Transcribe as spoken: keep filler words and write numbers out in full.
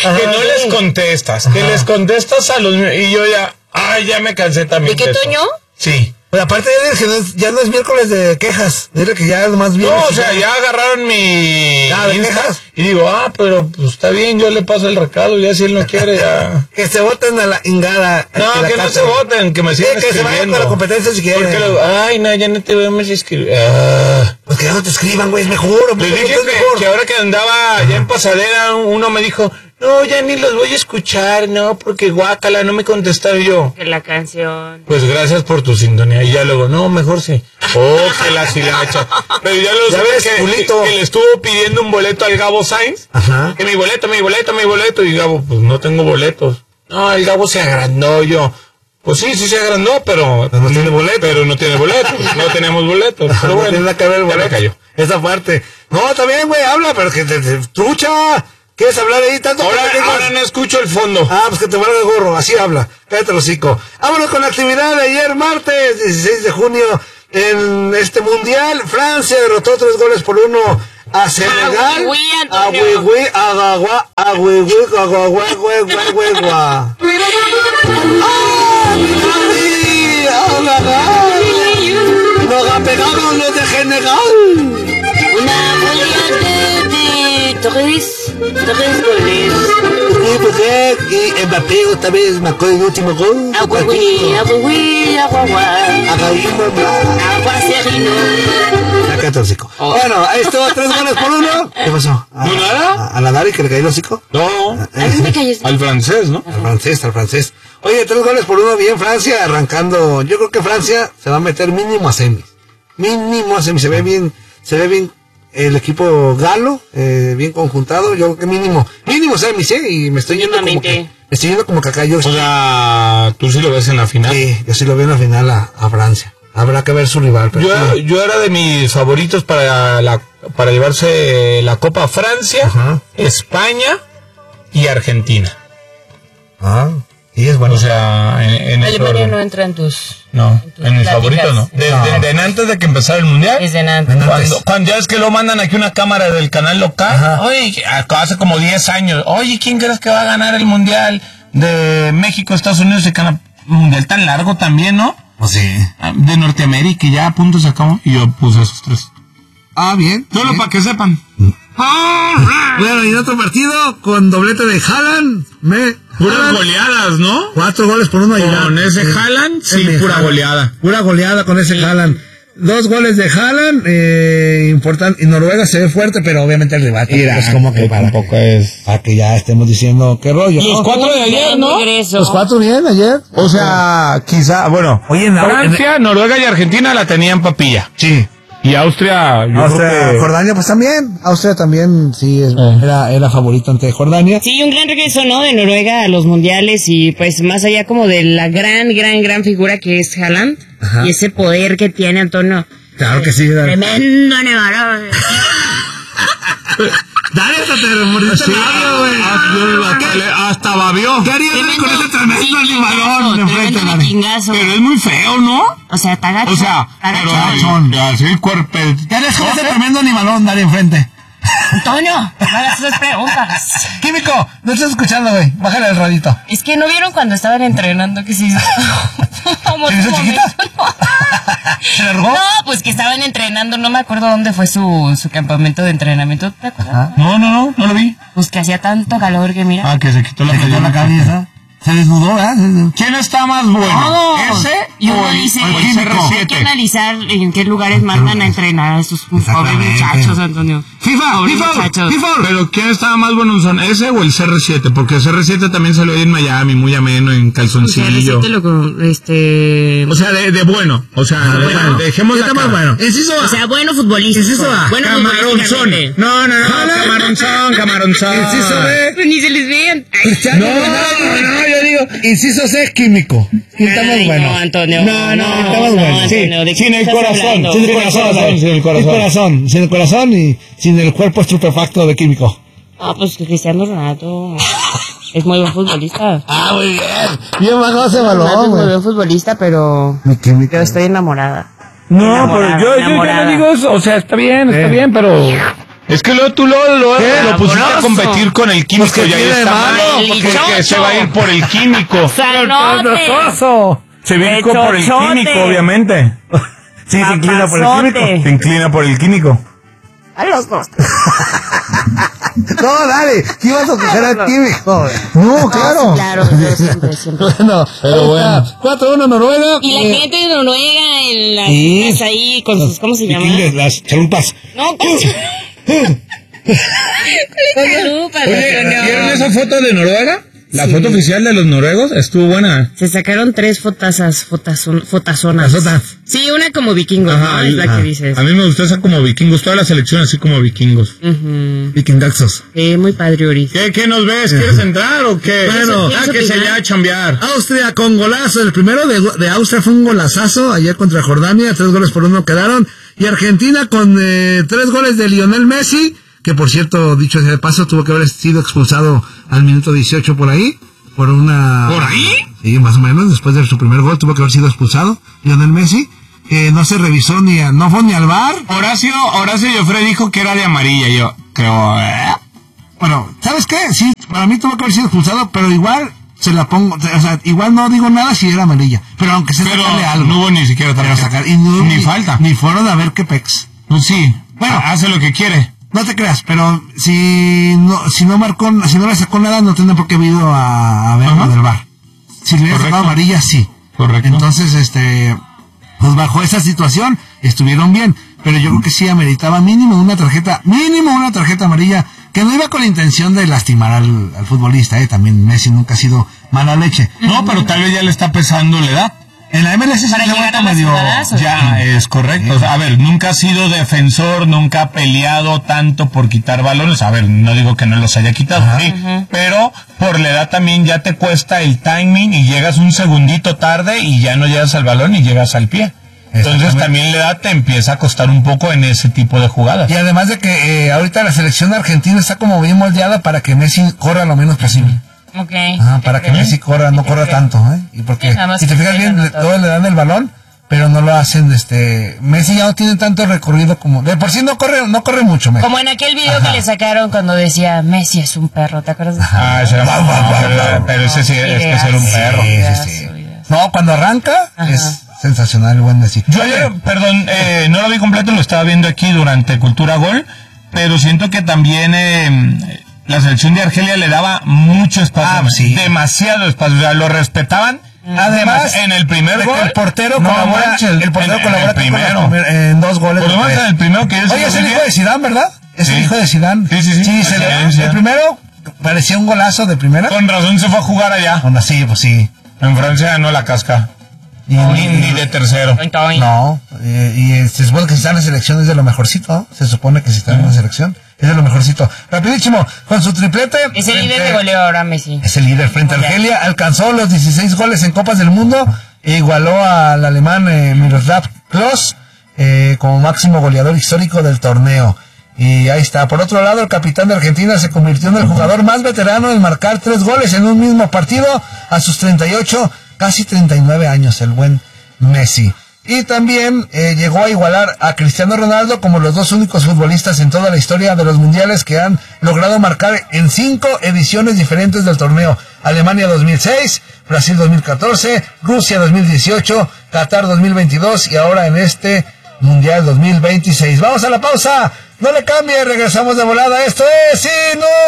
Ajá, que no sí. les contestas, Ajá. que les contestas a los... Y yo ya, ay, ya me cansé también. ¿De qué, Toño? Sí. Pero aparte ya, que no es, ya no es miércoles de quejas, dile que ya es más bien. No, o sea, ya agarraron mi ah, ¿de quejas? Y digo, ah, pero pues está bien, yo le paso el recado, ya si él no quiere, ya. Que se voten a la ingada. No, que, que no se voten, que me sigan sí, que escribiendo. Que se vayan con la competencia si quieren. Lo, ay, no, ya no te vemos escribir. Ah. Pues que ya no te escriban, güey, es mejor. Le dije que, mejor. que ahora que andaba allá en Pasadena, uno me dijo, no, ya ni los voy a escuchar, no, porque guácala, no me contestaron yo. Que la canción. Pues gracias por tu sintonía. Y ya luego, no, mejor sí. Oh, que la silacha. Pero ya lo sabes que, que, que le estuvo pidiendo un boleto al Gabo Sainz. Ajá. Que mi boleto, mi boleto, mi boleto. Y Gabo, pues no tengo boletos. No, el Gabo se agrandó yo. Pues sí, sí se agrandó, pero, pero no tiene boletos. Pero no tiene boletos. No tenemos boletos. Ajá, pero bueno, no tiene que ver el boleto. Cayó. Esa parte. No, también, güey, habla, pero que te, te trucha. ¿Quieres hablar ahí tanto? Ahora, ahora no escucho el fondo. Ah, pues que te valga el gorro, así habla. Cállate el hocico. Vámonos con la actividad de ayer, martes, dieciséis de junio, en este mundial. Francia derrotó tres goles por uno a Senegal. A Huigui, a Gagua, a Huigui, a Gagua, Huigua. ¡Ah, mi Gaby! ¡Nos ha pegado los de Senegal! Una variante de tres, tres goles. ¿Y por qué? Y Mbappé otra vez marcó el último gol. Agüegüí, agüegüí, aguagua. Aguacerino. Acá está el hocico. Oh. Bueno, esto, tres goles por uno. ¿Qué pasó? ¿A, ¿No nada? ¿A, a la Dari que le cayó el hocico? No. ¿A dónde cayó? Al francés, ¿no? Al francés, al francés. Oye, tres goles por uno, bien Francia, arrancando. Yo creo que Francia se va a meter mínimo a semis. Mínimo a semis, se ve bien, se ve bien el equipo galo, eh, bien conjuntado. Yo creo que mínimo, mínimo semis, ¿eh? Y me estoy yendo como que, me estoy yendo como que acá yo. O sea, tú sí lo ves en la final. Sí, yo sí lo veo en la final a, a Francia. Habrá que ver su rival. Pero yo, sí. yo era de mis favoritos para la para llevarse la Copa Francia, Ajá. España y Argentina. Ah, sí, es bueno. O sea, en, en Alemania no entra en tus... No, en, tus en mis favoritos no. Desde no. de, de antes de que empezara el mundial. Desde antes. Cuando, cuando ya es que lo mandan aquí una cámara del canal local. Ajá. Oye, hace como diez años. Oye, ¿quién crees que va a ganar el mundial de México, Estados Unidos? El mundial tan largo también, ¿no? Pues sí. De Norteamérica, ya a punto sacamos. Y yo puse esos tres. Ah, bien. Solo bien. para que sepan. Bueno, y en otro partido, con doblete de Haaland, me... Puras Haaland, goleadas, ¿no? Cuatro goles por uno. Con ese eh, Haaland, sí, pura Haaland. goleada. Pura goleada con ese sí. Haaland. Dos goles de Haaland, eh, importante. Y Noruega se ve fuerte, pero obviamente el rival es como que para, tampoco es... para que ya estemos diciendo qué rollo. Los ¿no? cuatro de ayer, ¿no? Los cuatro bien ayer. O sea, quizá, bueno. Oye, en Francia, en... Noruega y Argentina la tenían papilla. Sí. Y Austria, yo Austria, creo que... Jordania, pues también. Austria también, sí, es, eh. era, era favorito ante Jordania. Sí, un gran regreso, ¿no? De Noruega a los mundiales y pues más allá como de la gran, gran, gran figura que es Haaland. Ajá. Y ese poder que tiene Antonio. Claro que sí. Dale. Tremendo nevado. Dale, hasta te moriste el labio, güey. Hasta, hasta babió. ¿Qué harías con ese tremendo animalón enfrente, Pero es muy feo, ¿no? O sea, está gacho. O sea, pero así el cuerpo. ¿Qué harías con ese tremendo animalón, Dale, enfrente? Antonio, no hagas esas preguntas. Químico, no estás escuchando, güey. Bájale el radito. Es que no vieron cuando estaban entrenando que sí. ¿Tienes chiquita? ¿Se largó? No, pues que estaban entrenando. No me acuerdo dónde fue su, su campamento de entrenamiento. ¿Te acuerdas? Ah, no, no, no, no lo vi. Pues que hacía tanto calor que mira. Ah, que se quitó la, se quitó la camisa. Se desnudó, ¿verdad? ¿Quién está más bueno? No, ¿Ese y uno o el, dice, o el C R siete? Hay que analizar en qué lugares mandan a entrenar a esos pobres muchachos, Antonio. FIFA, FIFA, muchachos. FIFA. Pero ¿quién estaba más bueno? ¿Son ese o el C R siete? Porque el C R siete también salió ahí en Miami, muy ameno, en calzoncillo. El C R siete lo, este... O sea, de, de bueno. O sea, ah, bueno. dejemos de más bueno. Inciso O sea, bueno futbolista. Inciso A. Bueno Camaronzón. No, no, no. Camaronzón, camaronzón. Inciso B. Ni se les vean. No, no, no, yo digo, inciso C, químico. Estamos bueno. No, Antonio. No, no, estamos bueno. Sí, sin el corazón. Sin el corazón. Sin el corazón. Sin el corazón y sin el cuerpo estupefacto de químico. Ah, pues que Cristiano Ronaldo es muy buen futbolista. Ah, muy bien. Bien bajado ese balón, güey. Es muy buen futbolista, pero yo estoy enamorada. No, pero yo, yo, yo no digo eso. O sea, está bien, está bien, pero... Es que luego tú lo, lo, lo pusiste a Sabroso. competir con el químico Pues que y ahí tiene está malo, mal, porque- porque se va a ir por el químico. ¡Sanote! Se va a ir De por el chochote. químico, obviamente. Sí, se inclina por el Papazote. químico. Se inclina por el químico. A los dos. No, dale, ¿qué ibas a coger al químico? No, claro. Claro, yo siempre, siempre. Bueno, Pero bueno. cuatro uno Noruega. Y la eh, gente de Noruega en las Sí. casas ahí con sus, ¿cómo se llama? vikingos, las chalupas. No, ¿cómo se llama? Chalupa, Oye, no. ¿vieron esa foto de Noruega? La Sí. foto oficial de los noruegos estuvo buena. Se sacaron tres fotazas, fotazon, fotazonas. Fotazonas. Sí, una como vikingos, ¿no? Es la ajá. que dices. A mí me gustó esa como vikingos, toda la selección así como vikingos. Ujú. Vikingaxos. Sí, muy padre, Uri. ¿Qué, qué nos ves? ¿Quieres entrar o qué? Bueno. ah, que se ya a chambear. Austria con golazo. El primero de, de Austria fue un golazazo ayer contra Jordania. Tres goles por uno quedaron. Y Argentina con eh, tres goles de Lionel Messi. Que por cierto, dicho sea de paso, tuvo que haber sido expulsado al minuto dieciocho por ahí. Por una... ¿Por ahí? Sí, más o menos. Después de su primer gol tuvo que haber sido expulsado Lionel Messi. Que no se revisó ni a, no fue ni al V A R. Horacio, Horacio Joffre dijo que era de amarilla. Yo creo... ¿eh? Bueno, ¿sabes qué? Sí, para mí tuvo que haber sido expulsado, pero igual se la pongo, o sea, igual no digo nada si era amarilla, pero aunque se Pero sacarle algo. no hubo ni siquiera Pero tarjeta. sacar, y no, ni, falta. Ni fueron a ver qué pex. Pues sí, Bueno. hace lo que quiere. No te creas, pero si no, si no marcó, si no le sacó nada, no tendría por qué haber ido a, a ver Ajá. lo del V A R. Si le hubiera Correcto. sacado amarilla, sí. Correcto. Entonces, este, pues bajo esa situación, estuvieron bien. Pero yo creo que sí ameritaba mínimo una tarjeta, mínimo una tarjeta amarilla, que no iba con la intención de lastimar al, al futbolista, eh. También Messi nunca ha sido mala leche. No, pero tal vez ya le está pesando la edad. En la M L S Para se llegar levanta a las medio... jugadas, Ya, es correcto. O sea, a ver, nunca ha sido defensor, nunca ha peleado tanto por quitar balones. A ver, no digo que no los haya quitado, Ajá. sí, pero por la edad también ya te cuesta el timing y llegas un segundito tarde y ya no llegas al balón y llegas al pie. Entonces Exactamente. también la edad te empieza a costar un poco en ese tipo de jugadas. Y además de que eh, ahorita la selección argentina está como bien moldeada para que Messi corra lo menos posible. Ok. Ajá, para que Ok. Messi corra, no corra tanto, ¿eh? Y porque, Sí, nada más si te que fijas sí, bien, no le- todo. todos le dan el balón, pero no lo hacen, este... Messi ya no tiene tanto recorrido como... De por sí no corre, no corre mucho, Messi. Como en aquel video Ajá. que le sacaron cuando decía Messi es un perro, ¿te acuerdas de eso? Ah, ese era Guau, guau, no, guau, pero, guau. pero ese sí es que ser un Sí, perro. Sí, Ideazo, sí, sí. ideazo. No, cuando arranca, Ajá. es sensacional el buen Messi. Yo ayer, perdón, eh, no lo vi completo, lo estaba viendo aquí durante Cultura Gol, pero siento que también eh, la selección de Argelia le daba mucho espacio, Ah, sí. demasiado espacio, o sea, lo respetaban. Además, en el primer de que gol, el portero no colabora, manches, el portero en- en colabora el con los primero. primer- en dos goles. Por lo menos en el primero que yo sí Oye, lo es el vi hijo bien. de Zidane, ¿verdad? Es el Sí. hijo de Zidane. Sí, sí, sí. Sí, Sí, se le- sí, el sí. primero parecía un golazo de primera. Con razón se fue a jugar allá. Bueno, sí, pues sí. En Francia ganó la casca. Y, Ni, ni de tercero. No, eh, y eh, se supone que si está en la selección es de lo mejorcito, ¿no? Se supone que si está en la selección es de lo mejorcito. Rapidísimo, con su triplete. Es el líder frente- de goleo ahora, Messi. Es el líder frente a Mundial. Argelia, alcanzó los dieciséis goles en Copas del Mundo e igualó al alemán eh, Miroslav Klose eh, como máximo goleador histórico del torneo. Y ahí está. Por otro lado, el capitán de Argentina se convirtió en el jugador más veterano en marcar tres goles en un mismo partido a sus treinta y ocho, casi treinta y nueve años, el buen Messi. Y también eh, llegó a igualar a Cristiano Ronaldo como los dos únicos futbolistas en toda la historia de los mundiales que han logrado marcar en cinco ediciones diferentes del torneo. Alemania dos mil seis, Brasil dos mil catorce, Rusia dos mil dieciocho, Qatar dos mil veintidós y ahora en este Mundial dos mil veintiséis. Vamos a la pausa, no le cambie, regresamos de volada. Esto es... ¡Sí, no!